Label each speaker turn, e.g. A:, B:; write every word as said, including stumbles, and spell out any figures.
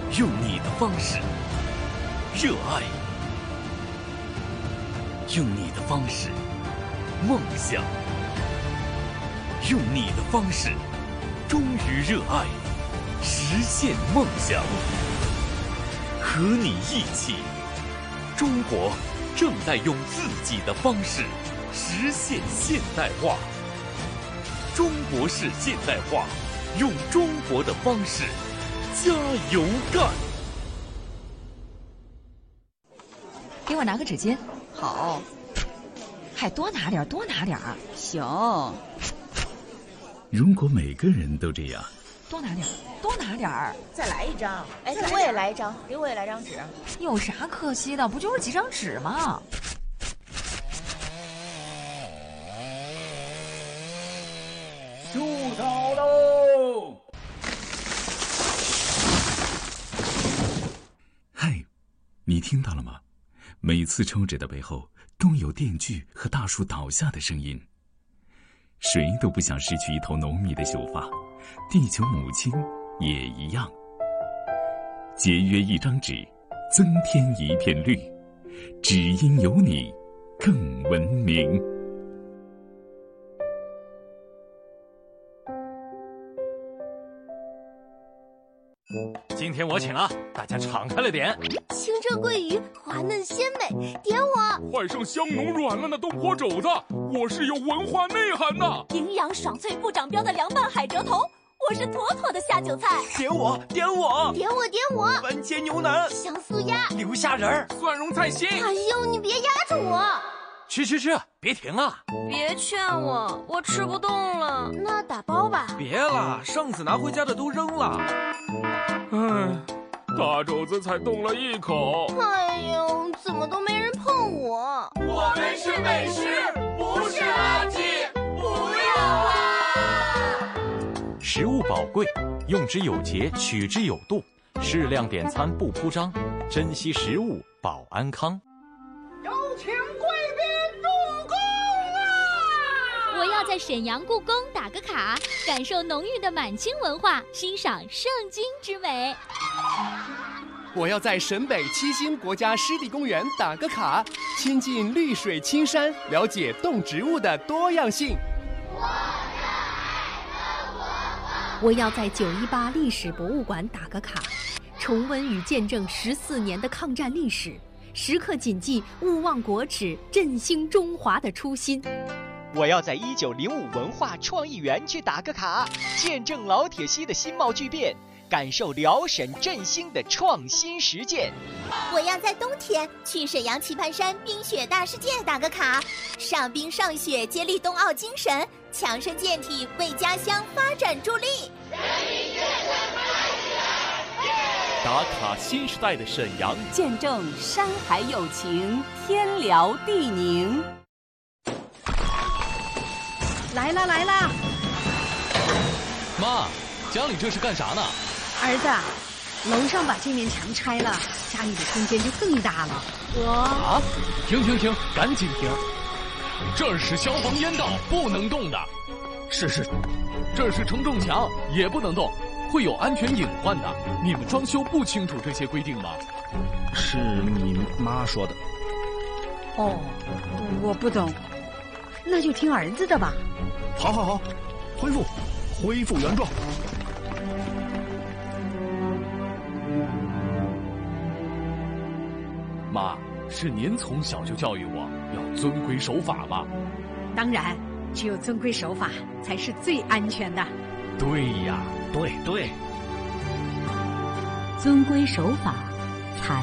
A: 用你的方式热爱，用你的方式梦想，用你的方式忠于热爱，实现梦想。和你一起，中国正在用自己的方式实现现代化。中国式现代化，用中国的方式加油干！
B: 给我拿个纸巾。
C: 好。
B: 还多拿点，多拿点。
C: 行。
D: 如果每个人都这样，
B: 多拿点，多拿点儿。
E: 再来一张。哎，给我也来一张，给我也来张纸。
B: 有啥可惜的？不就是几张纸吗？
F: 树倒喽！
D: 嗨，你听到了吗？每次抽纸的背后都有电锯和大树倒下的声音。谁都不想失去一头浓密的秀发，地球母亲也一样。节约一张纸，增添一片绿，只因有你更文明。
A: 今天我请了，大家敞开了点。
G: 清蒸桂鱼滑嫩鲜美，点我！
H: 换上香浓软烂的东坡肘子，我是有文化内涵的。
G: 营养爽脆不长膘的凉拌海蜇头，我是妥妥的下酒菜。
I: 点我，点我，
G: 点我，点我！
I: 番茄牛腩，
G: 香酥鸭，
I: 牛虾仁儿，
H: 蒜蓉菜心。
G: 哎呦，你别压着我！
A: 吃吃吃，别停啊！
J: 别劝我，我吃不动了。
G: 那打包吧。
I: 别了，上次拿回家的都扔了。
H: 唉，大肘子才动了一口。
G: 哎呦，怎么都没人碰我？
K: 我们是美食，不是垃圾，不要啊！
L: 食物宝贵，用之有节，取之有度，适量点餐不铺张，珍惜食物保安康。
K: 有请贵宾入宫啊！
M: 我要在沈阳故宫打个卡，感受浓郁的满清文化，欣赏圣经之美。
N: 我要在沈北七星国家湿地公园打个卡，亲近绿水青山，了解动植物的多样性。
O: 我要在九一八历史博物馆打个卡，重温与见证十四年的抗战历史，时刻谨记勿忘国耻，振兴中华的初心。
P: 我要在一九零五文化创意园去打个卡，见证老铁西的新貌巨变，感受辽沈振兴的创新实践。
G: 我要在冬天去沈阳棋盘山冰雪大世界打个卡，上冰上雪，接力冬奥精神，强身健体，为家乡发展助力。
L: 打卡新时代的沈阳，
C: 见证山海友情，天辽地宁。
O: 来啦来啦！
L: 妈，家里这是干啥呢？
O: 儿子，楼上把这面墙拆了，家里的空间就更大了。我
L: 啊！停停停，赶紧停！这是消防烟道，不能动的。是是，这是承重墙，也不能动，会有安全隐患的。你们装修不清楚这些规定吗？
Q: 是你妈说的。
O: 哦，我不懂，那就听儿子的吧。
Q: 好好好，恢复，恢复原状。
L: 妈，是您从小就教育我要遵规守法吧？
O: 当然，只有遵规守法才是最安全的。
L: 对呀，
Q: 对对，
O: 遵规守法。